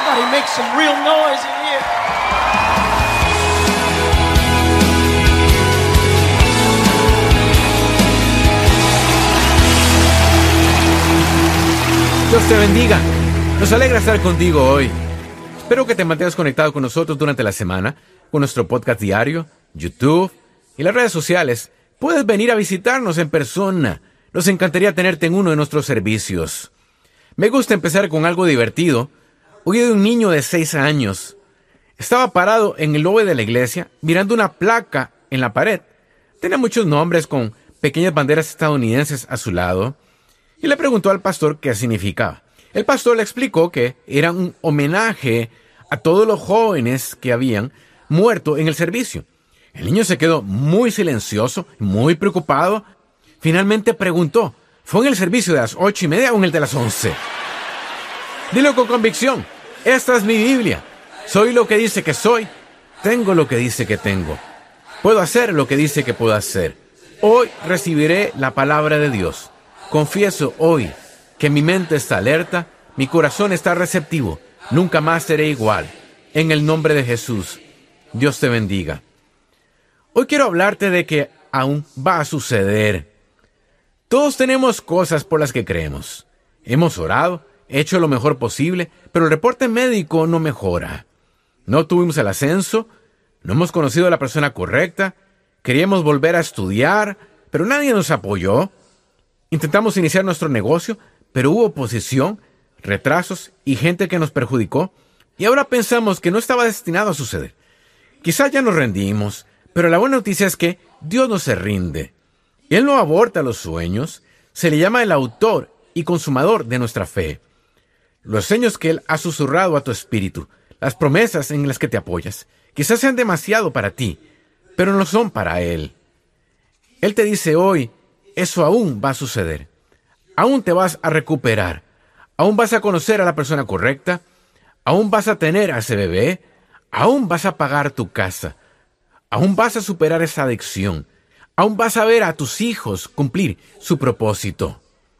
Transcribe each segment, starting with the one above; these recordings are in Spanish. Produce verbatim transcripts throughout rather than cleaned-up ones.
Somebody make some real noise in here. Dios te bendiga. Nos alegra estar contigo hoy. Espero que te mantengas conectado con nosotros durante la semana, con nuestro podcast diario, YouTube y las redes sociales. Puedes venir a visitarnos en persona. Nos encantaría tenerte en uno de nuestros servicios. Me gusta empezar con algo divertido. Oí de un niño de seis años. Estaba parado en el lobby de la iglesia, mirando una placa en la pared. Tenía muchos nombres con pequeñas banderas estadounidenses a su lado. Y le preguntó al pastor qué significaba. El pastor le explicó que era un homenaje a todos los jóvenes que habían muerto en el servicio. El niño se quedó muy silencioso, muy preocupado. Finalmente preguntó, ¿fue en el servicio de las ocho y media o en el de las once? Dilo con convicción, esta es mi Biblia. Soy lo que dice que soy, tengo lo que dice que tengo. Puedo hacer lo que dice que puedo hacer. Hoy recibiré la palabra de Dios. Confieso hoy que mi mente está alerta, mi corazón está receptivo. Nunca más seré igual. En el nombre de Jesús, Dios te bendiga. Hoy quiero hablarte de que aún va a suceder. Todos tenemos cosas por las que creemos. Hemos orado, hecho lo mejor posible, pero el reporte médico no mejora. No tuvimos el ascenso, no hemos conocido a la persona correcta, queríamos volver a estudiar, pero nadie nos apoyó. Intentamos iniciar nuestro negocio, pero hubo oposición, retrasos y gente que nos perjudicó. Y ahora pensamos que no estaba destinado a suceder. Quizás ya nos rendimos, pero la buena noticia es que Dios no se rinde. Él no aborta los sueños, se le llama el autor y consumador de nuestra fe. Los sueños que Él ha susurrado a tu espíritu, las promesas en las que te apoyas, quizás sean demasiado para ti, pero no son para Él. Él te dice hoy, eso aún va a suceder. Aún te vas a recuperar. Aún vas a conocer a la persona correcta. Aún vas a tener a ese bebé. Aún vas a pagar tu casa. Aún vas a superar esa adicción. Aún vas a ver a tus hijos cumplir su propósito.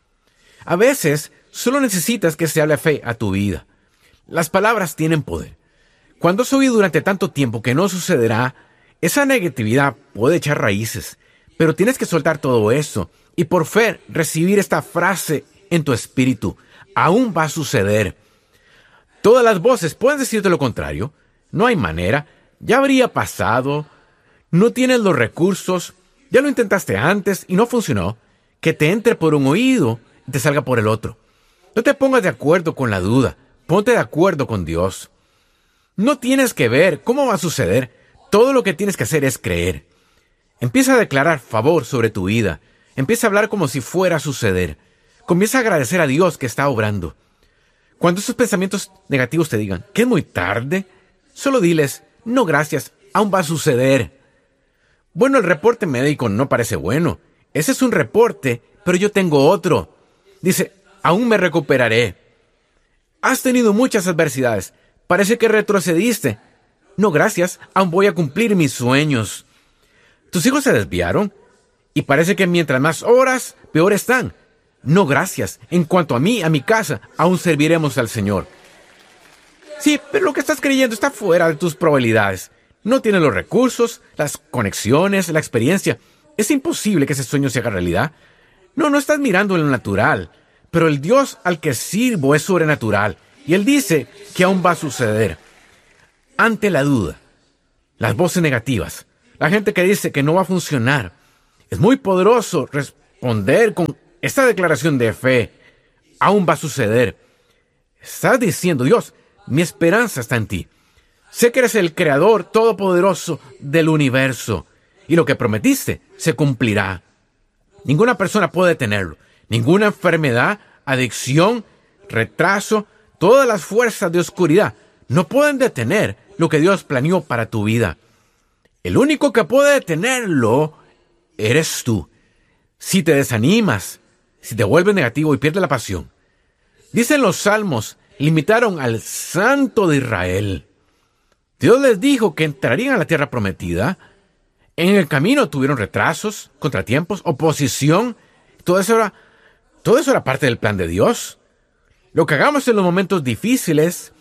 A veces, solo necesitas que se hable fe a tu vida. Las palabras tienen poder. Cuando has oído durante tanto tiempo que no sucederá, esa negatividad puede echar raíces. Pero tienes que soltar todo eso y por fe recibir esta frase en tu espíritu. Aún va a suceder. Todas las voces pueden decirte lo contrario. No hay manera. Ya habría pasado. No tienes los recursos. Ya lo intentaste antes y no funcionó. Que te entre por un oído y te salga por el otro. No te pongas de acuerdo con la duda. Ponte de acuerdo con Dios. No tienes que ver cómo va a suceder. Todo lo que tienes que hacer es creer. Empieza a declarar favor sobre tu vida. Empieza a hablar como si fuera a suceder. Comienza a agradecer a Dios que está obrando. Cuando esos pensamientos negativos te digan que es muy tarde, solo diles, no gracias, aún va a suceder. Bueno, el reporte médico no parece bueno. Ese es un reporte, pero yo tengo otro. Dice, aún me recuperaré. Has tenido muchas adversidades. Parece que retrocediste. No gracias, aún voy a cumplir mis sueños. Tus hijos se desviaron y parece que mientras más horas, peor están. No, gracias. En cuanto a mí, a mi casa, aún serviremos al Señor. Sí, pero lo que estás creyendo está fuera de tus probabilidades. No tienes los recursos, las conexiones, la experiencia. Es imposible que ese sueño se haga realidad. No, no estás mirando en lo natural. Pero el Dios al que sirvo es sobrenatural. Y Él dice que aún va a suceder. Ante la duda, las voces negativas, la gente que dice que no va a funcionar. Es muy poderoso responder con esta declaración de fe. Aún va a suceder. Estás diciendo, Dios, mi esperanza está en ti. Sé que eres el creador todopoderoso del universo. Y lo que prometiste se cumplirá. Ninguna persona puede detenerlo. Ninguna enfermedad, adicción, retraso, todas las fuerzas de oscuridad no pueden detener lo que Dios planeó para tu vida. El único que puede detenerlo eres tú. Si te desanimas, si te vuelves negativo y pierdes la pasión. Dicen los salmos, limitaron al Santo de Israel. Dios les dijo que entrarían a la tierra prometida. En el camino tuvieron retrasos, contratiempos, oposición. Todo eso era, todo eso era parte del plan de Dios. Lo que hagamos en los momentos difíciles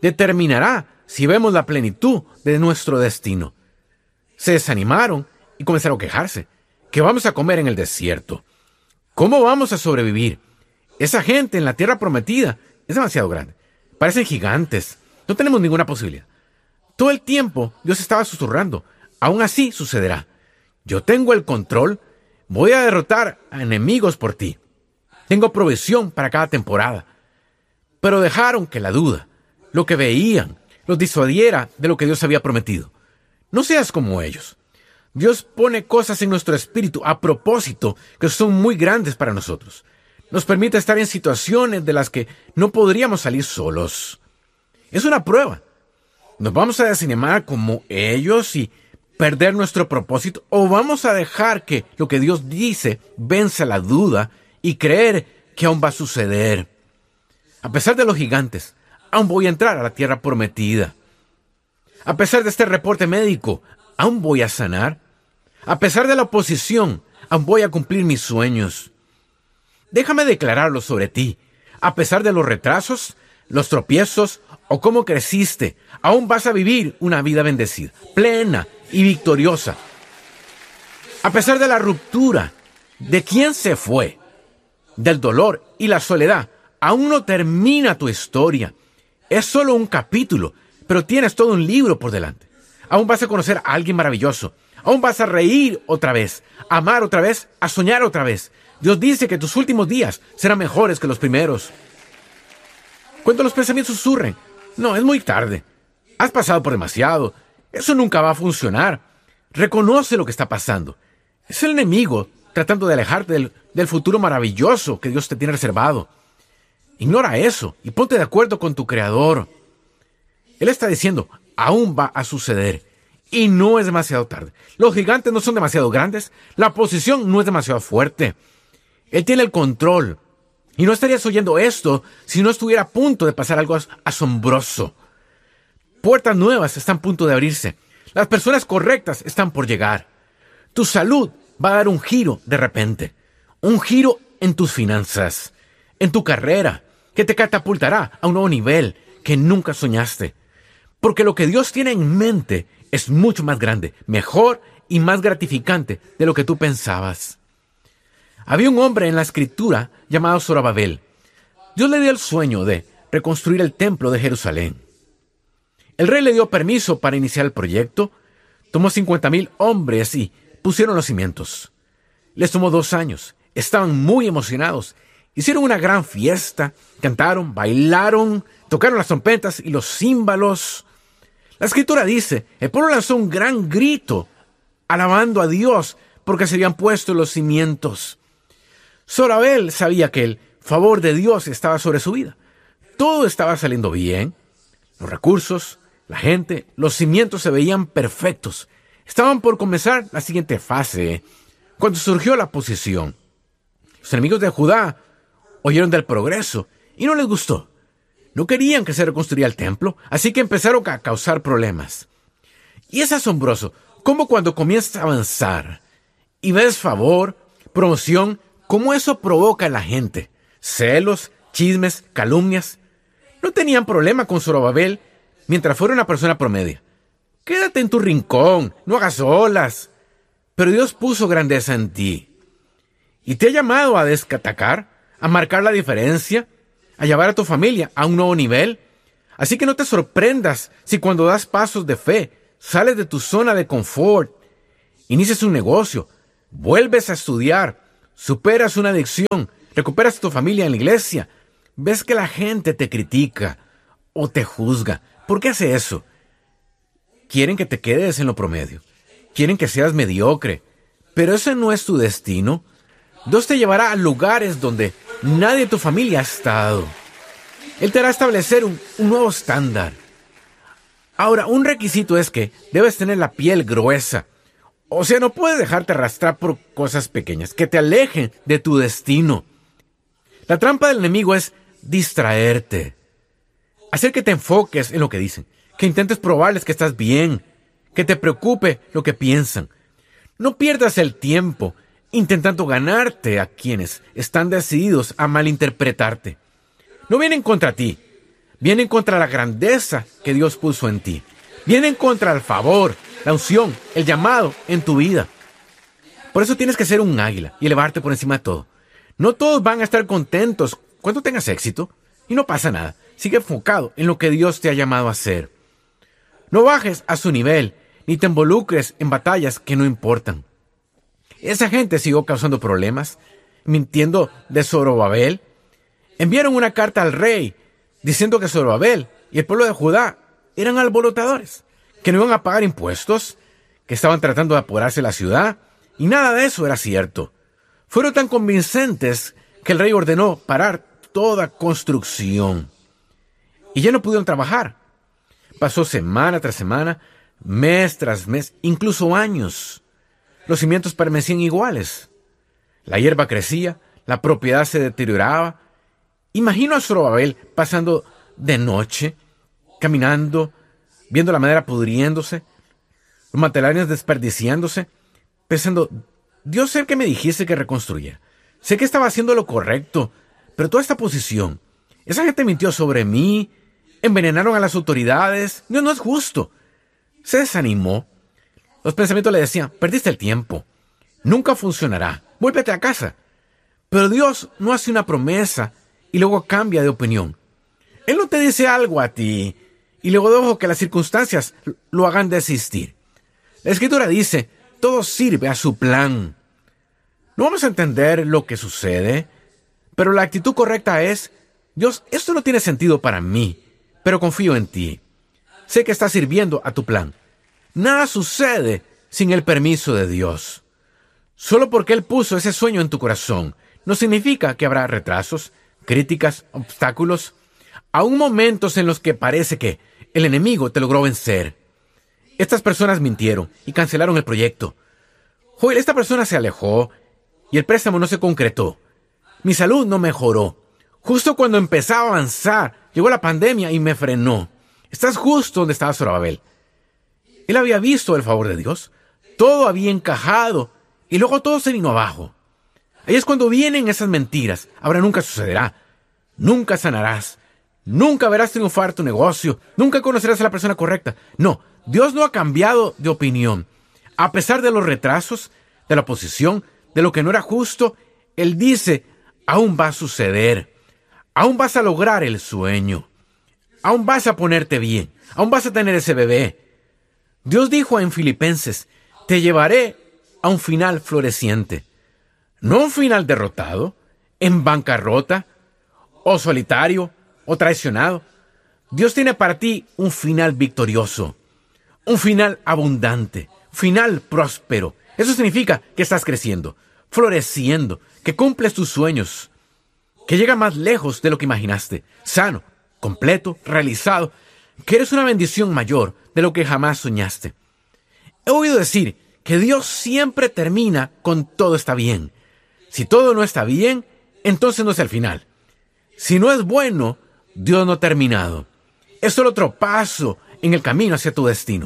determinará si vemos la plenitud de nuestro destino. Se desanimaron y comenzaron a quejarse. ¿Qué vamos a comer en el desierto? ¿Cómo vamos a sobrevivir? Esa gente en la tierra prometida es demasiado grande. Parecen gigantes. No tenemos ninguna posibilidad. Todo el tiempo Dios estaba susurrando. Aún así sucederá. Yo tengo el control. Voy a derrotar a enemigos por ti. Tengo provisión para cada temporada. Pero dejaron que la duda, lo que veían, los disuadiera de lo que Dios había prometido. No seas como ellos. Dios pone cosas en nuestro espíritu a propósito que son muy grandes para nosotros. Nos permite estar en situaciones de las que no podríamos salir solos. Es una prueba. ¿Nos vamos a desanimar como ellos y perder nuestro propósito? ¿O vamos a dejar que lo que Dios dice venza la duda y creer que aún va a suceder? A pesar de los gigantes, aún voy a entrar a la tierra prometida. A pesar de este reporte médico, aún voy a sanar. A pesar de la oposición, aún voy a cumplir mis sueños. Déjame declararlo sobre ti. A pesar de los retrasos, los tropiezos o cómo creciste, aún vas a vivir una vida bendecida, plena y victoriosa. A pesar de la ruptura, de quién se fue, del dolor y la soledad, aún no termina tu historia. Es solo un capítulo, pero tienes todo un libro por delante. Aún vas a conocer a alguien maravilloso. Aún vas a reír otra vez, a amar otra vez, a soñar otra vez. Dios dice que tus últimos días serán mejores que los primeros. Cuando los pensamientos susurren, no, es muy tarde. Has pasado por demasiado. Eso nunca va a funcionar. Reconoce lo que está pasando. Es el enemigo tratando de alejarte del, del futuro maravilloso que Dios te tiene reservado. Ignora eso y ponte de acuerdo con tu Creador. Él está diciendo, aún va a suceder. Y no es demasiado tarde. Los gigantes no son demasiado grandes. La oposición no es demasiado fuerte. Él tiene el control. Y no estarías oyendo esto si no estuviera a punto de pasar algo asombroso. Puertas nuevas están a punto de abrirse. Las personas correctas están por llegar. Tu salud va a dar un giro de repente. Un giro en tus finanzas, en tu carrera, que te catapultará a un nuevo nivel que nunca soñaste. Porque lo que Dios tiene en mente es mucho más grande, mejor y más gratificante de lo que tú pensabas. Había un hombre en la escritura llamado Zorobabel. Dios le dio el sueño de reconstruir el templo de Jerusalén. El rey le dio permiso para iniciar el proyecto. Tomó cincuenta mil hombres y pusieron los cimientos. Les tomó dos años. Estaban muy emocionados. Hicieron una gran fiesta. Cantaron, bailaron, tocaron las trompetas y los címbalos. La escritura dice, el pueblo lanzó un gran grito, alabando a Dios porque se habían puesto los cimientos. Zorobabel sabía que el favor de Dios estaba sobre su vida. Todo estaba saliendo bien. Los recursos, la gente, los cimientos se veían perfectos. Estaban por comenzar la siguiente fase, cuando surgió la oposición. Los enemigos de Judá oyeron del progreso y no les gustó. No querían que se reconstruyera el templo, así que empezaron a causar problemas. Y es asombroso cómo cuando comienzas a avanzar y ves favor, promoción, cómo eso provoca a la gente. Celos, chismes, calumnias. No tenían problema con Zorobabel mientras fuera una persona promedio. Quédate en tu rincón, no hagas olas. Pero Dios puso grandeza en ti. Y te ha llamado a desatacar, a marcar la diferencia, a llevar a tu familia a un nuevo nivel. Así que no te sorprendas si cuando das pasos de fe, sales de tu zona de confort, inicias un negocio, vuelves a estudiar, superas una adicción, recuperas a tu familia en la iglesia, ves que la gente te critica o te juzga. ¿Por qué hace eso? Quieren que te quedes en lo promedio. Quieren que seas mediocre. Pero ese no es tu destino. Dios te llevará a lugares donde nadie de tu familia ha estado. Él te hará establecer un, un nuevo estándar. Ahora, un requisito es que debes tener la piel gruesa. O sea, no puedes dejarte arrastrar por cosas pequeñas que te alejen de tu destino. La trampa del enemigo es distraerte. Hacer que te enfoques en lo que dicen. Que intentes probarles que estás bien. Que te preocupe lo que piensan. No pierdas el tiempo intentando ganarte a quienes están decididos a malinterpretarte. No vienen contra ti. Vienen contra la grandeza que Dios puso en ti. Vienen contra el favor, la unción, el llamado en tu vida. Por eso tienes que ser un águila y elevarte por encima de todo. No todos van a estar contentos cuando tengas éxito. Y no pasa nada. Sigue enfocado en lo que Dios te ha llamado a hacer. No bajes a su nivel, ni te involucres en batallas que no importan. Esa gente siguió causando problemas, mintiendo de Zorobabel. Enviaron una carta al rey diciendo que Zorobabel y el pueblo de Judá eran alborotadores, que no iban a pagar impuestos, que estaban tratando de apoderarse de la ciudad, y nada de eso era cierto. Fueron tan convincentes que el rey ordenó parar toda construcción. Y ya no pudieron trabajar. Pasó semana tras semana, mes tras mes, incluso años. Los cimientos permanecían iguales. La hierba crecía, la propiedad se deterioraba. Imagino a Zorobabel pasando de noche, caminando, viendo la madera pudriéndose, los materiales desperdiciándose, pensando, Dios, sé que me dijiste que reconstruyera. Sé que estaba haciendo lo correcto, pero toda esta posición, esa gente mintió sobre mí, envenenaron a las autoridades, no, no es justo. Se desanimó. Los pensamientos le decían, perdiste el tiempo, nunca funcionará, vuélvete a casa. Pero Dios no hace una promesa y luego cambia de opinión. Él no te dice algo a ti y luego deja que las circunstancias lo hagan desistir. La Escritura dice, todo sirve a su plan. No vamos a entender lo que sucede, pero la actitud correcta es, Dios, esto no tiene sentido para mí, pero confío en ti. Sé que estás sirviendo a tu plan. Nada sucede sin el permiso de Dios. Solo porque Él puso ese sueño en tu corazón, no significa que habrá retrasos, críticas, obstáculos, aún momentos en los que parece que el enemigo te logró vencer. Estas personas mintieron y cancelaron el proyecto. Joel, esta persona se alejó y el préstamo no se concretó. Mi salud no mejoró. Justo cuando empezaba a avanzar, llegó la pandemia y me frenó. Estás justo donde estaba Zorobabel. Él había visto el favor de Dios. Todo había encajado y luego todo se vino abajo. Ahí es cuando vienen esas mentiras. Ahora nunca sucederá. Nunca sanarás. Nunca verás triunfar tu negocio. Nunca conocerás a la persona correcta. No, Dios no ha cambiado de opinión. A pesar de los retrasos, de la oposición, de lo que no era justo, Él dice, aún va a suceder. Aún vas a lograr el sueño. Aún vas a ponerte bien. Aún vas a tener ese bebé. Dios dijo en Filipenses, te llevaré a un final floreciente. No un final derrotado, en bancarrota, o solitario, o traicionado. Dios tiene para ti un final victorioso, un final abundante, un final próspero. Eso significa que estás creciendo, floreciendo, que cumples tus sueños, que llegas más lejos de lo que imaginaste, sano, completo, realizado, que eres una bendición mayor de lo que jamás soñaste. He oído decir que Dios siempre termina con todo está bien. Si todo no está bien, entonces no es el final. Si no es bueno, Dios no ha terminado. Es solo otro paso en el camino hacia tu destino.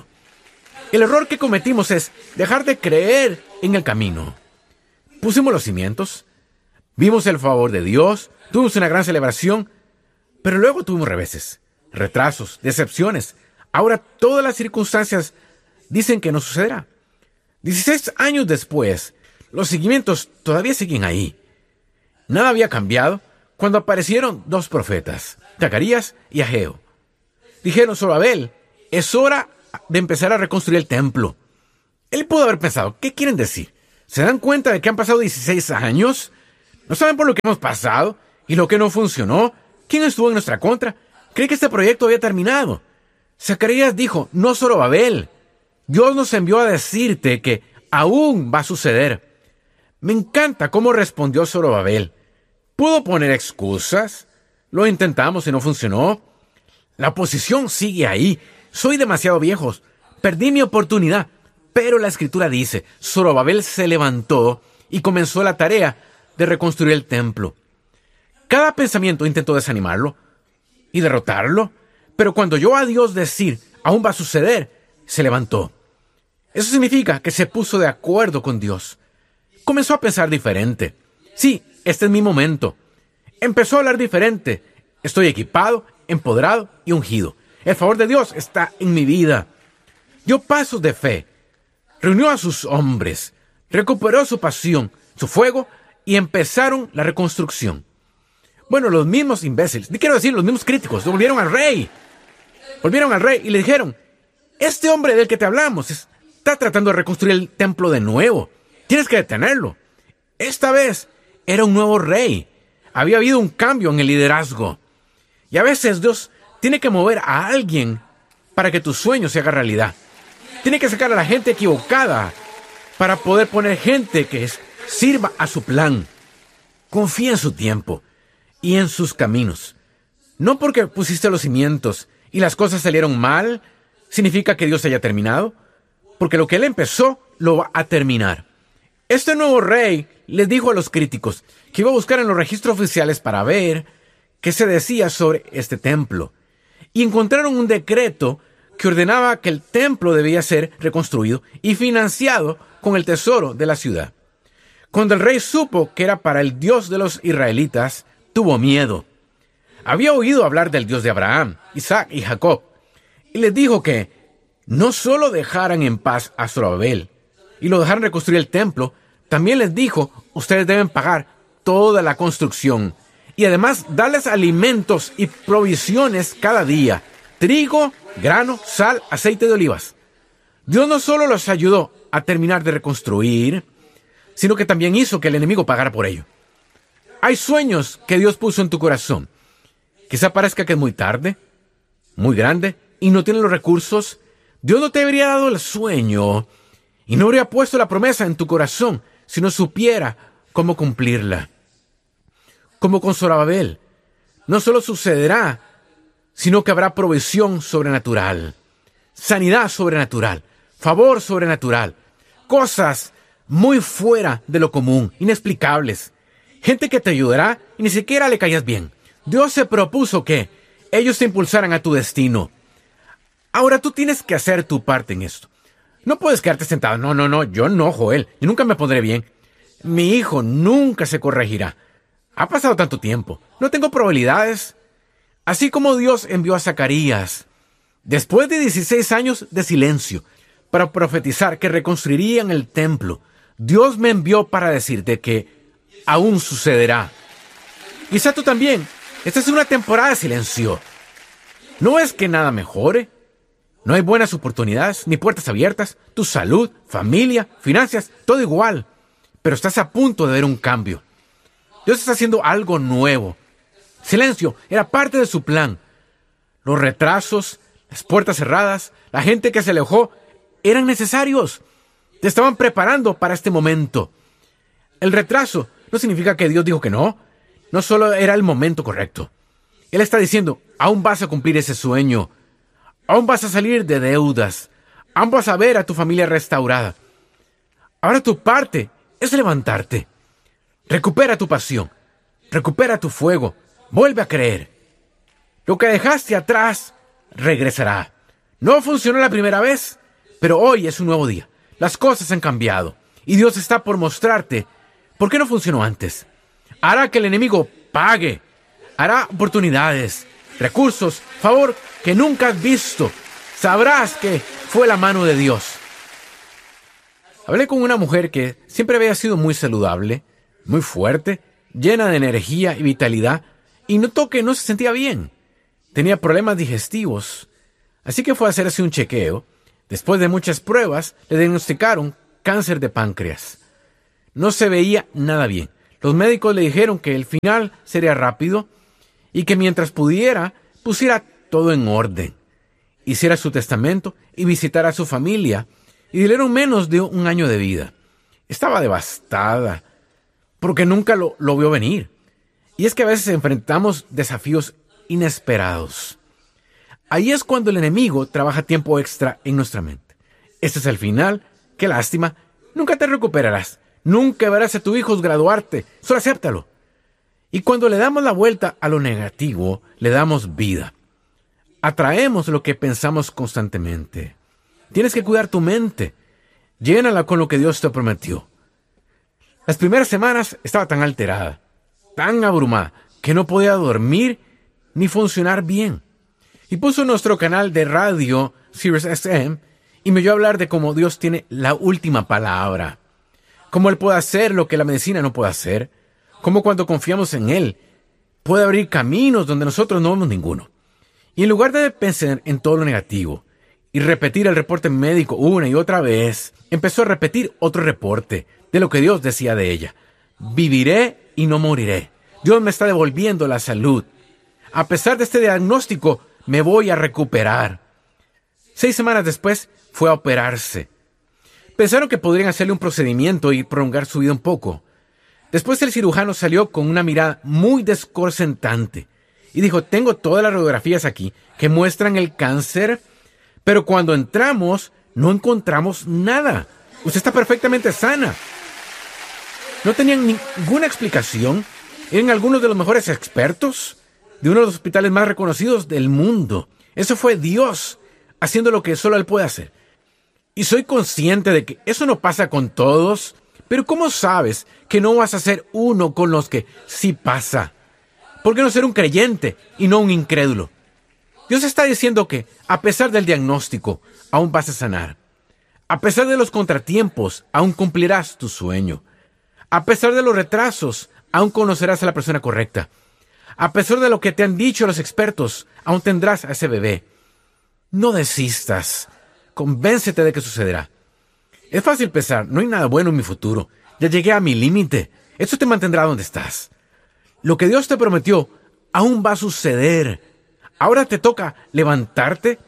El error que cometimos es dejar de creer en el camino. Pusimos los cimientos, vimos el favor de Dios, tuvimos una gran celebración, pero luego tuvimos reveses, retrasos, decepciones. Ahora todas las circunstancias dicen que no sucederá. dieciséis años después, los seguimientos todavía siguen ahí. Nada había cambiado cuando aparecieron dos profetas, Zacarías y Ageo. Dijeron, Zorobabel, es hora de empezar a reconstruir el templo. Él pudo haber pensado, ¿qué quieren decir? ¿Se dan cuenta de que han pasado dieciséis años? ¿No saben por lo que hemos pasado y lo que no funcionó? ¿Quién estuvo en nuestra contra? ¿Cree que este proyecto había terminado? Zacarías dijo, no, Zorobabel. Dios nos envió a decirte que aún va a suceder. Me encanta cómo respondió Zorobabel. ¿Pudo poner excusas? Lo intentamos y no funcionó. La oposición sigue ahí. Soy demasiado viejo. Perdí mi oportunidad. Pero la Escritura dice, Zorobabel se levantó y comenzó la tarea de reconstruir el templo. Cada pensamiento intentó desanimarlo y derrotarlo, pero cuando oyó a Dios decir, aún va a suceder, se levantó. Eso significa que se puso de acuerdo con Dios. Comenzó a pensar diferente. Sí, este es mi momento. Empezó a hablar diferente. Estoy equipado empoderado y ungido. El favor de Dios está en mi vida. Dio pasos de fe. Reunió a sus hombres. Recuperó su pasión, su fuego y empezaron la reconstrucción. Bueno, los mismos imbéciles, ni quiero decir los mismos críticos, volvieron al rey. Volvieron al rey y le dijeron, este hombre del que te hablamos está tratando de reconstruir el templo de nuevo. Tienes que detenerlo. Esta vez era un nuevo rey. Había habido un cambio en el liderazgo. Y a veces Dios tiene que mover a alguien para que tu sueño se haga realidad. Tiene que sacar a la gente equivocada para poder poner gente que es, sirva a su plan. Confía en su tiempo y en sus caminos. No porque pusiste los cimientos y las cosas salieron mal, significa que Dios haya terminado. Porque lo que Él empezó, lo va a terminar. Este nuevo rey les dijo a los críticos que iba a buscar en los registros oficiales para ver qué se decía sobre este templo. Y encontraron un decreto que ordenaba que el templo debía ser reconstruido y financiado con el tesoro de la ciudad. Cuando el rey supo que era para el Dios de los israelitas, tuvo miedo. Había oído hablar del Dios de Abraham, Isaac y Jacob, y les dijo que no solo dejaran en paz a Zorobabel y lo dejaran reconstruir el templo, también les dijo, ustedes deben pagar toda la construcción y además darles alimentos y provisiones cada día, trigo, grano, sal, aceite de olivas. Dios no solo los ayudó a terminar de reconstruir, sino que también hizo que el enemigo pagara por ello. Hay sueños que Dios puso en tu corazón. Quizá parezca que es muy tarde, muy grande, y no tienes los recursos. Dios no te habría dado el sueño y no habría puesto la promesa en tu corazón si no supiera cómo cumplirla. Como con Zorobabel, no solo sucederá, sino que habrá provisión sobrenatural, sanidad sobrenatural, favor sobrenatural, cosas muy fuera de lo común, inexplicables, gente que te ayudará y ni siquiera le caías bien. Dios se propuso que ellos te impulsaran a tu destino. Ahora tú tienes que hacer tu parte en esto. No puedes quedarte sentado. No, no, no, yo no, Joel. Yo nunca me pondré bien. Mi hijo nunca se corregirá. Ha pasado tanto tiempo. No tengo probabilidades. Así como Dios envió a Zacarías, después de dieciséis años de silencio, para profetizar que reconstruirían el templo, Dios me envió para decirte que aún sucederá. Quizá tú también. Esta es una temporada de silencio. No es que nada mejore. No hay buenas oportunidades, ni puertas abiertas. Tu salud, familia, finanzas, todo igual. Pero estás a punto de ver un cambio. Dios está haciendo algo nuevo. Silencio era parte de su plan. Los retrasos, las puertas cerradas, la gente que se alejó, eran necesarios. Te estaban preparando para este momento. El retraso no significa que Dios dijo que no. No solo era el momento correcto. Él está diciendo, aún vas a cumplir ese sueño. Aún vas a salir de deudas. Aún vas a ver a tu familia restaurada. Ahora tu parte es levantarte. Recupera tu pasión. Recupera tu fuego. Vuelve a creer. Lo que dejaste atrás regresará. No funcionó la primera vez, pero hoy es un nuevo día. Las cosas han cambiado. Y Dios está por mostrarte por qué no funcionó antes. Hará que el enemigo pague. Hará oportunidades, recursos, favor que nunca has visto. Sabrás que fue la mano de Dios. Hablé con una mujer que siempre había sido muy saludable, muy fuerte, llena de energía y vitalidad, y notó que no se sentía bien. Tenía problemas digestivos, así que fue a hacerse un chequeo. Después de muchas pruebas, le diagnosticaron cáncer de páncreas. No se veía nada bien. Los médicos le dijeron que el final sería rápido y que mientras pudiera, pusiera todo en orden, hiciera su testamento y visitara a su familia, y le dieron menos de un año de vida. Estaba devastada, porque nunca lo, lo vio venir. Y es que a veces enfrentamos desafíos inesperados. Ahí es cuando el enemigo trabaja tiempo extra en nuestra mente. Este es el final. Qué lástima. Nunca te recuperarás. Nunca verás a tus hijos graduarte. Solo acéptalo. Y cuando le damos la vuelta a lo negativo, le damos vida. Atraemos lo que pensamos constantemente. Tienes que cuidar tu mente. Llénala con lo que Dios te prometió. Las primeras semanas estaba tan alterada, tan abrumada, que no podía dormir ni funcionar bien. Y puso nuestro canal de radio, Sirius S M, y me oyó hablar de cómo Dios tiene la última palabra. Cómo Él puede hacer lo que la medicina no puede hacer. Cómo cuando confiamos en Él, puede abrir caminos donde nosotros no vemos ninguno. Y en lugar de pensar en todo lo negativo y repetir el reporte médico una y otra vez, empezó a repetir otro reporte de lo que Dios decía de ella. Viviré y no moriré. Dios me está devolviendo la salud. A pesar de este diagnóstico, me voy a recuperar. Seis semanas después, fue a operarse. Pensaron que podrían hacerle un procedimiento y prolongar su vida un poco. Después el cirujano salió con una mirada muy desconcertante y dijo, tengo todas las radiografías aquí que muestran el cáncer, pero cuando entramos no encontramos nada. Usted está perfectamente sana. No tenían ninguna explicación. Eran algunos de los mejores expertos de uno de los hospitales más reconocidos del mundo. Eso fue Dios haciendo lo que solo Él puede hacer. Y soy consciente de que eso no pasa con todos, pero ¿cómo sabes que no vas a ser uno con los que sí pasa? ¿Por qué no ser un creyente y no un incrédulo? Dios está diciendo que, a pesar del diagnóstico, aún vas a sanar. A pesar de los contratiempos, aún cumplirás tu sueño. A pesar de los retrasos, aún conocerás a la persona correcta. A pesar de lo que te han dicho los expertos, aún tendrás a ese bebé. No desistas. Convéncete de que sucederá. Es fácil pensar, no hay nada bueno en mi futuro. Ya llegué a mi límite. Eso te mantendrá donde estás. Lo que Dios te prometió aún va a suceder. Ahora te toca levantarte.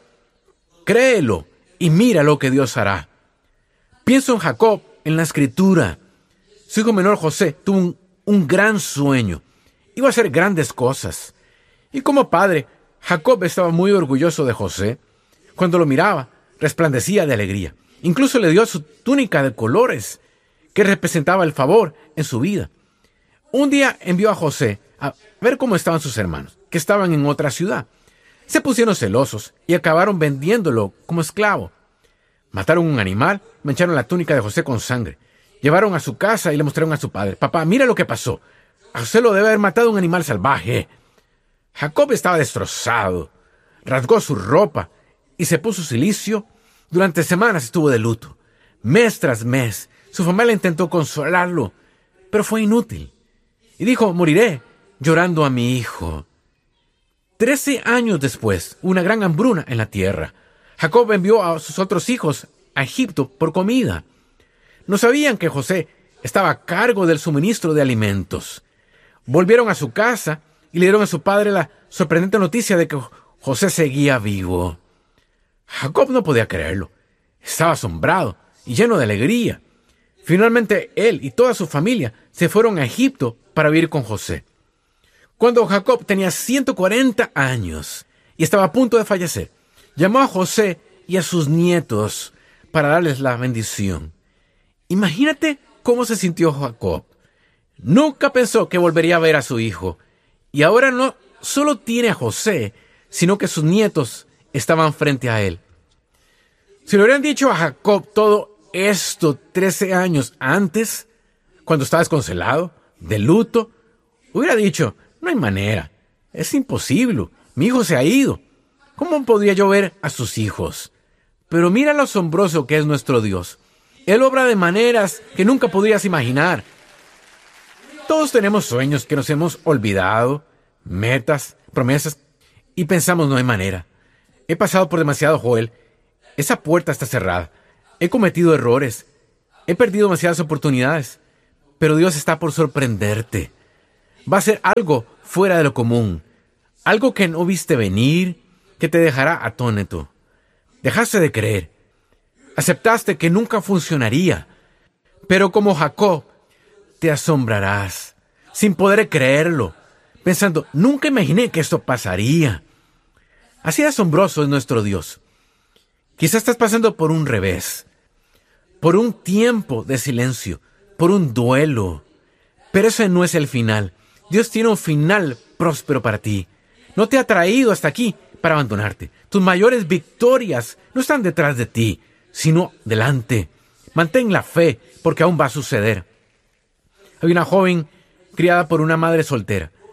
Créelo y mira lo que Dios hará. Pienso en Jacob, en la Escritura. Su hijo menor José tuvo un, un gran sueño. Iba a hacer grandes cosas. Y como padre, Jacob estaba muy orgulloso de José. Cuando lo miraba, resplandecía de alegría. Incluso le dio su túnica de colores, que representaba el favor en su vida. Un día envió a José a ver cómo estaban sus hermanos, que estaban en otra ciudad. Se pusieron celosos y acabaron vendiéndolo como esclavo. Mataron un animal, mancharon la túnica de José con sangre. Llevaron a su casa y le mostraron a su padre. Papá, mira lo que pasó. A José lo debe haber matado un animal salvaje. Jacob estaba destrozado. Rasgó su ropa y se puso cilicio. Durante semanas estuvo de luto. Mes tras mes, su familia intentó consolarlo, pero fue inútil. Y dijo, moriré llorando a mi hijo. Trece años después, una gran hambruna en la tierra. Jacob envió a sus otros hijos a Egipto por comida. No sabían que José estaba a cargo del suministro de alimentos. Volvieron a su casa y le dieron a su padre la sorprendente noticia de que José seguía vivo. Jacob no podía creerlo. Estaba asombrado y lleno de alegría. Finalmente, él y toda su familia se fueron a Egipto para vivir con José. Cuando Jacob tenía ciento cuarenta años y estaba a punto de fallecer, llamó a José y a sus nietos para darles la bendición. Imagínate cómo se sintió Jacob. Nunca pensó que volvería a ver a su hijo. Y ahora no solo tiene a José, sino que sus nietos estaban frente a él. Si le hubieran dicho a Jacob todo esto trece años antes, cuando estaba desconsolado, de luto, hubiera dicho, no hay manera, es imposible, mi hijo se ha ido. ¿Cómo podría yo ver a sus hijos? Pero mira lo asombroso que es nuestro Dios. Él obra de maneras que nunca podrías imaginar. Todos tenemos sueños que nos hemos olvidado, metas, promesas, y pensamos no hay manera. He pasado por demasiado, Joel. Esa puerta está cerrada. He cometido errores. He perdido demasiadas oportunidades. Pero Dios está por sorprenderte. Va a ser algo fuera de lo común. Algo que no viste venir, que te dejará atónito. Dejaste de creer. Aceptaste que nunca funcionaría. Pero como Jacob, te asombrarás, sin poder creerlo, pensando, nunca imaginé que esto pasaría. Así de asombroso es nuestro Dios. Quizás estás pasando por un revés, por un tiempo de silencio, por un duelo. Pero ese no es el final. Dios tiene un final próspero para ti. No te ha traído hasta aquí para abandonarte. Tus mayores victorias no están detrás de ti, sino delante. Mantén la fe, porque aún va a suceder. Hay una joven criada por una madre soltera.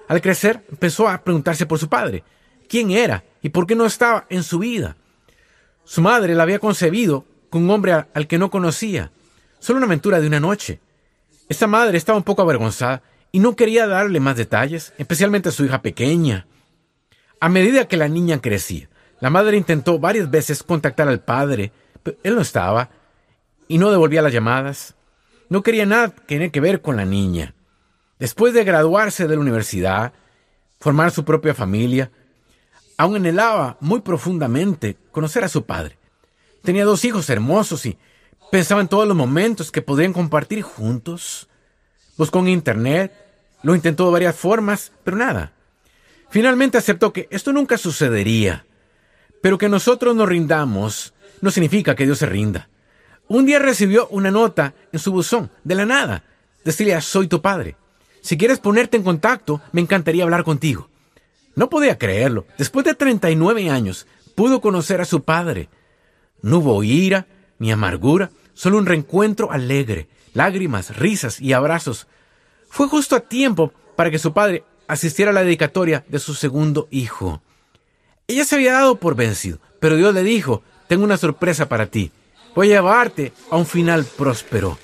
Al crecer, empezó a preguntarse por su padre. ¿Quién era y por qué no estaba en su vida? Su madre la había concebido con un hombre al que no conocía. Solo una aventura de una noche. Esta madre estaba un poco avergonzada y no quería darle más detalles, especialmente a su hija pequeña. A medida que la niña crecía, la madre intentó varias veces contactar al padre, pero él no estaba y no devolvía las llamadas. No quería nada que tener que ver con la niña. Después de graduarse de la universidad, formar su propia familia, aún anhelaba muy profundamente conocer a su padre. Tenía dos hijos hermosos y pensaba en todos los momentos que podrían compartir juntos. Buscó en internet, lo intentó de varias formas, pero nada. Finalmente aceptó que esto nunca sucedería. Pero que nosotros nos rindamos no significa que Dios se rinda. Un día recibió una nota en su buzón, de la nada. Decía: soy tu padre. Si quieres ponerte en contacto, me encantaría hablar contigo. No podía creerlo. Después de treinta y nueve años, pudo conocer a su padre. No hubo ira ni amargura, solo un reencuentro alegre, lágrimas, risas y abrazos. Fue justo a tiempo para que su padre asistiera a la dedicatoria de su segundo hijo. Ella se había dado por vencido, pero Dios le dijo: tengo una sorpresa para ti. Voy a llevarte a un final próspero.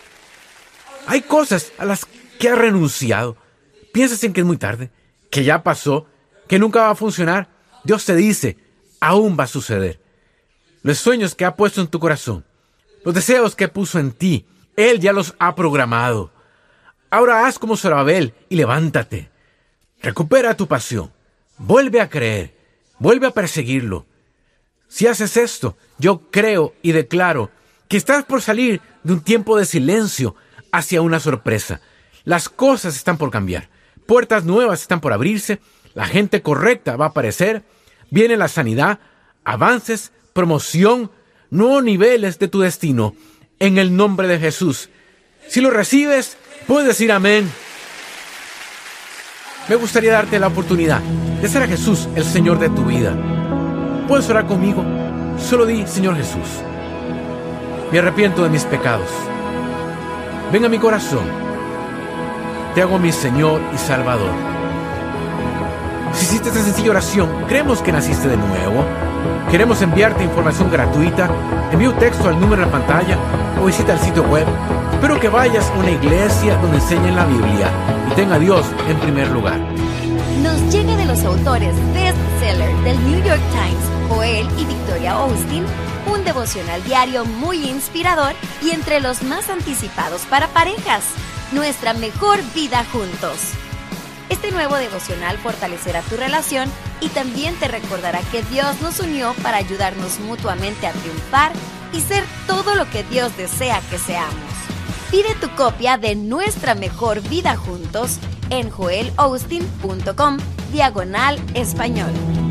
Hay cosas a las que has renunciado. Piensas en que es muy tarde, que ya pasó, que nunca va a funcionar. Dios te dice: aún va a suceder. Los sueños que ha puesto en tu corazón, los deseos que puso en ti, Él ya los ha programado. Ahora haz como Zorobabel y levántate. Recupera tu pasión. Vuelve a creer. Vuelve a perseguirlo. Si haces esto, yo creo y declaro que estás por salir de un tiempo de silencio hacia una sorpresa. Las cosas están por cambiar. Puertas nuevas están por abrirse. La gente correcta va a aparecer. Viene la sanidad, avances, promoción, nuevos niveles de tu destino. En el nombre de Jesús. Si lo recibes, puedes decir amén. Me gustaría darte la oportunidad de ser a Jesús el Señor de tu vida. ¿Puedes orar conmigo? Solo di: Señor Jesús, me arrepiento de mis pecados. Ven a mi corazón. Te hago mi Señor y Salvador. Si hiciste esta sencilla oración, creemos que naciste de nuevo. Queremos enviarte información gratuita. Envía un texto al número en la pantalla o visita el sitio web. Espero que vayas a una iglesia donde enseñen la Biblia y tenga a Dios en primer lugar. Nos llega de los autores bestseller del New York Times, Joel y Victoria Austin, un devocional diario muy inspirador y entre los más anticipados para parejas. Nuestra mejor vida juntos. Este nuevo devocional fortalecerá tu relación y también te recordará que Dios nos unió para ayudarnos mutuamente a triunfar y ser todo lo que Dios desea que seamos. Pide tu copia de Nuestra Mejor Vida Juntos en joel austin punto com diagonal español.